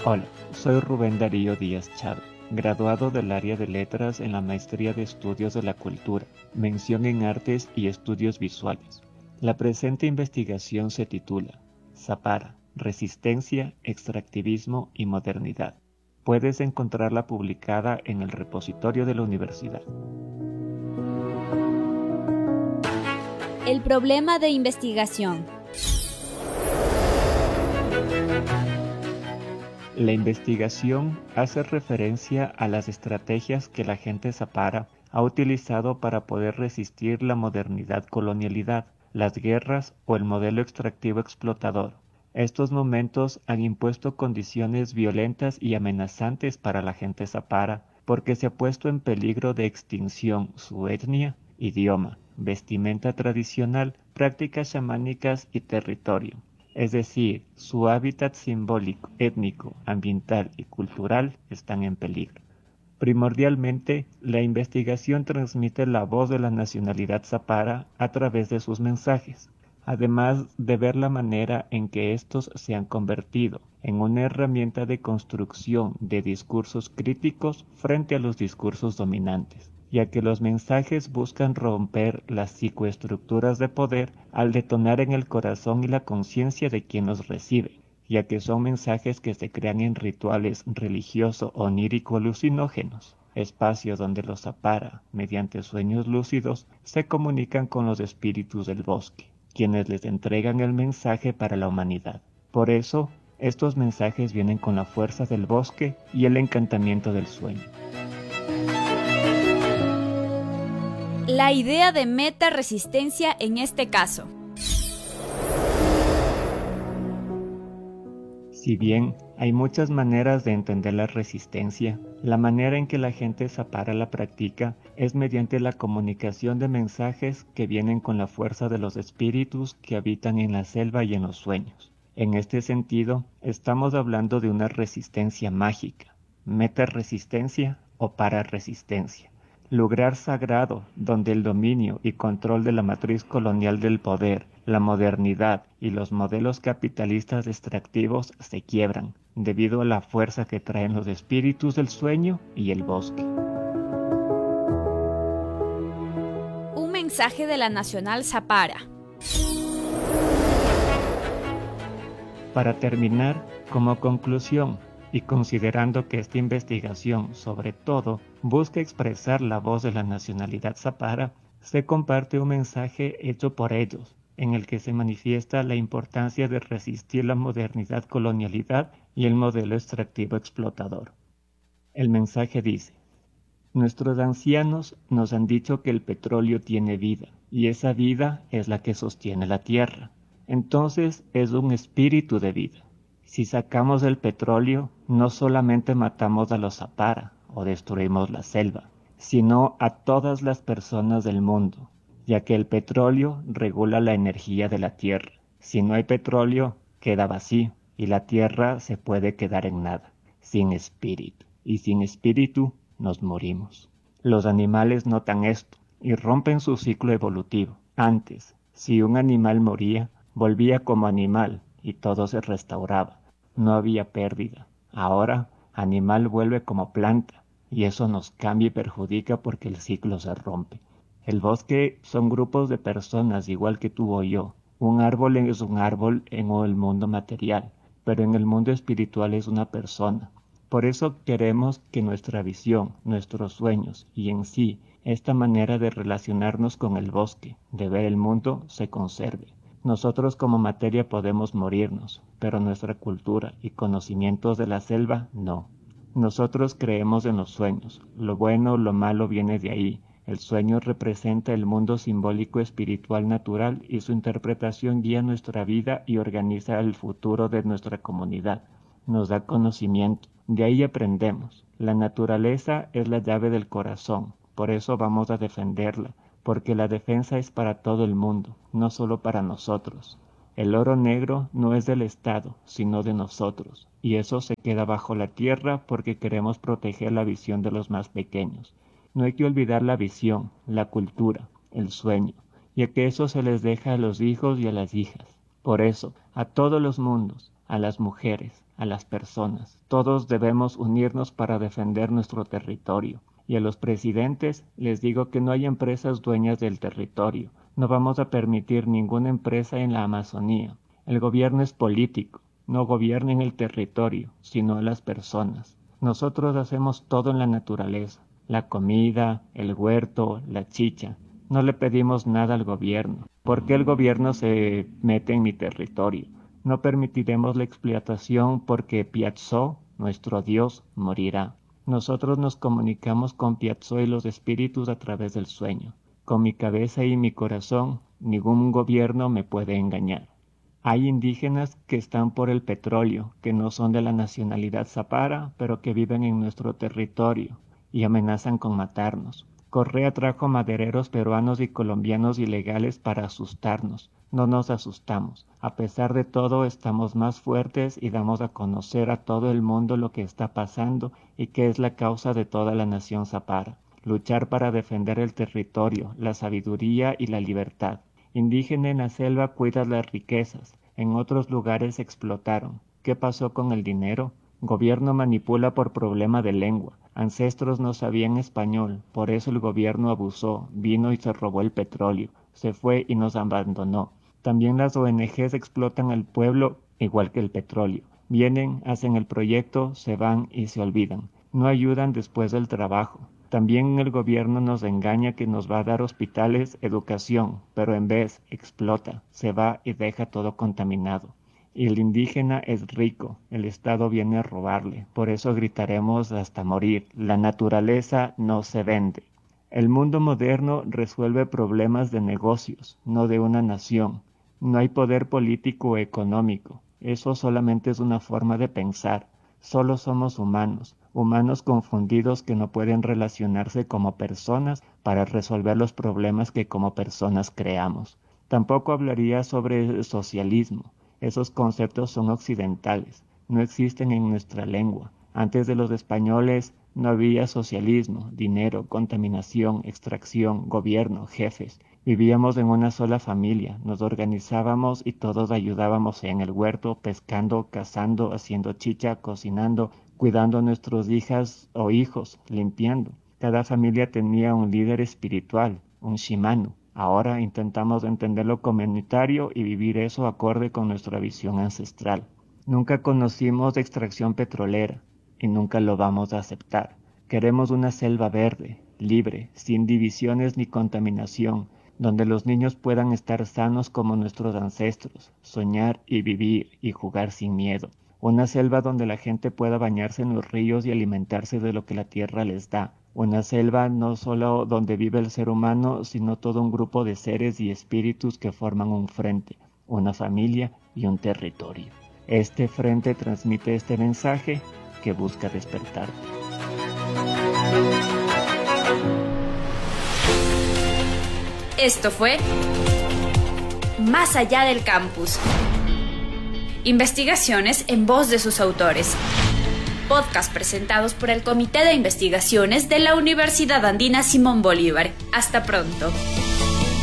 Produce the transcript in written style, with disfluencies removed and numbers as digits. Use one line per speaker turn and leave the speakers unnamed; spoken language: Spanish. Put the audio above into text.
Hola, soy Rubén Darío Díaz Chávez, graduado del área de Letras en la Maestría de Estudios de la Cultura, mención en Artes y Estudios Visuales. La presente investigación se titula Zapara, Resistencia, Extractivismo y Modernidad. Puedes encontrarla publicada en el repositorio de la universidad.
El problema de investigación.
La investigación hace referencia a las estrategias que la gente Zapara ha utilizado para poder resistir la modernidad-colonialidad, las guerras o el modelo extractivo explotador. Estos momentos han impuesto condiciones violentas y amenazantes para la gente Zapara porque se ha puesto en peligro de extinción su etnia, idioma, vestimenta tradicional, prácticas chamánicas y territorio. Es decir, su hábitat simbólico, étnico, ambiental y cultural están en peligro. Primordialmente, la investigación transmite la voz de la nacionalidad Zapara a través de sus mensajes, además de ver la manera en que estos se han convertido en una herramienta de construcción de discursos críticos frente a los discursos dominantes, ya que los mensajes buscan romper las psicoestructuras de poder al detonar en el corazón y la conciencia de quien los recibe, ya que son mensajes que se crean en rituales religioso onírico alucinógenos, espacios donde los Zapara, mediante sueños lúcidos, se comunican con los espíritus del bosque, quienes les entregan el mensaje para la humanidad. Por eso, estos mensajes vienen con la fuerza del bosque y el encantamiento del sueño.
La idea de meta-resistencia en este caso.
Si bien hay muchas maneras de entender la resistencia, la manera en que la gente Zapara la practica es mediante la comunicación de mensajes que vienen con la fuerza de los espíritus que habitan en la selva y en los sueños. En este sentido, estamos hablando de una resistencia mágica, meta-resistencia o para-resistencia. Lugar sagrado donde el dominio y control de la matriz colonial del poder, la modernidad y los modelos capitalistas extractivos se quiebran debido a la fuerza que traen los espíritus del sueño y el bosque.
Un mensaje de la Nacional Zapara.
Para terminar, como conclusión, y considerando que esta investigación, sobre todo, busca expresar la voz de la nacionalidad Zapara, se comparte un mensaje hecho por ellos, en el que se manifiesta la importancia de resistir la modernidad-colonialidad y el modelo extractivo explotador. El mensaje dice: nuestros ancianos nos han dicho que el petróleo tiene vida, y esa vida es la que sostiene la tierra. Entonces es un espíritu de vida. Si sacamos el petróleo, no solamente matamos a los Zapara o destruimos la selva, sino a todas las personas del mundo, ya que el petróleo regula la energía de la tierra. Si no hay petróleo, queda vacío, y la tierra se puede quedar en nada, sin espíritu. Y sin espíritu nos morimos. Los animales notan esto y rompen su ciclo evolutivo. Antes, si un animal moría, volvía como animal y todo se restauraba. No había pérdida. Ahora, animal vuelve como planta y eso nos cambia y perjudica porque el ciclo se rompe. El bosque son grupos de personas igual que tú o yo. Un árbol es un árbol en el mundo material, pero en el mundo espiritual es una persona. Por eso queremos que nuestra visión, nuestros sueños y en sí esta manera de relacionarnos con el bosque, de ver el mundo, se conserve. Nosotros como materia podemos morirnos, pero nuestra cultura y conocimientos de la selva no. Nosotros creemos en los sueños. Lo bueno, lo malo viene de ahí. El sueño representa el mundo simbólico espiritual natural y su interpretación guía nuestra vida y organiza el futuro de nuestra comunidad. Nos da conocimiento. De ahí aprendemos. La naturaleza es la llave del corazón. Por eso vamos a defenderla, porque la defensa es para todo el mundo, no solo para nosotros. El oro negro no es del Estado, sino de nosotros, y eso se queda bajo la tierra porque queremos proteger la visión de los más pequeños. No hay que olvidar la visión, la cultura, el sueño, ya que eso se les deja a los hijos y a las hijas. Por eso, a todos los mundos, a las mujeres, a las personas. Todos debemos unirnos para defender nuestro territorio. Y a los presidentes les digo que no hay empresas dueñas del territorio. No vamos a permitir ninguna empresa en la Amazonía. El gobierno es político. No gobiernen el territorio, sino a las personas. Nosotros hacemos todo en la naturaleza. La comida, el huerto, la chicha. No le pedimos nada al gobierno. ¿Por qué el gobierno se mete en mi territorio? No permitiremos la explotación porque Piazzó, nuestro Dios, morirá. Nosotros nos comunicamos con Piazzó y los espíritus a través del sueño. Con mi cabeza y mi corazón, ningún gobierno me puede engañar. Hay indígenas que están por el petróleo, que no son de la nacionalidad zapara, pero que viven en nuestro territorio y amenazan con matarnos. Correa trajo madereros peruanos y colombianos ilegales para asustarnos. No nos asustamos. A pesar de todo, estamos más fuertes y damos a conocer a todo el mundo lo que está pasando y que es la causa de toda la nación zapara. Luchar para defender el territorio, la sabiduría y la libertad. Indígena en la selva cuida las riquezas. En otros lugares explotaron. ¿Qué pasó con el dinero? Gobierno manipula por problema de lengua. Ancestros no sabían español, por eso el gobierno abusó, vino y se robó el petróleo, se fue y nos abandonó. También las ONGs explotan al pueblo igual que el petróleo. Vienen, hacen el proyecto, se van y se olvidan. No ayudan después del trabajo. También el gobierno nos engaña que nos va a dar hospitales, educación, pero en vez explota, se va y deja todo contaminado. Y el indígena es rico, el Estado viene a robarle, por eso gritaremos hasta morir, la naturaleza no se vende. El mundo moderno resuelve problemas de negocios, no de una nación. No hay poder político o económico, eso solamente es una forma de pensar. Solo somos humanos, humanos confundidos que no pueden relacionarse como personas para resolver los problemas que como personas creamos. Tampoco hablaría sobre socialismo. Esos conceptos son occidentales, no existen en nuestra lengua. Antes de los españoles no había socialismo, dinero, contaminación, extracción, gobierno, jefes. Vivíamos en una sola familia, nos organizábamos y todos ayudábamos en el huerto, pescando, cazando, haciendo chicha, cocinando, cuidando a nuestras hijas o hijos, limpiando. Cada familia tenía un líder espiritual, un shimanu. Ahora intentamos entender lo comunitario y vivir eso acorde con nuestra visión ancestral. Nunca conocimos extracción petrolera y nunca lo vamos a aceptar. Queremos una selva verde, libre, sin divisiones ni contaminación, donde los niños puedan estar sanos como nuestros ancestros, soñar y vivir y jugar sin miedo. Una selva donde la gente pueda bañarse en los ríos y alimentarse de lo que la tierra les da. Una selva no solo donde vive el ser humano, sino todo un grupo de seres y espíritus que forman un frente, una familia y un territorio. Este frente transmite este mensaje que busca despertar.
Esto fue Más allá del campus. Investigaciones en voz de sus autores. Podcast presentados por el Comité de Investigaciones de la Universidad Andina Simón Bolívar. Hasta pronto.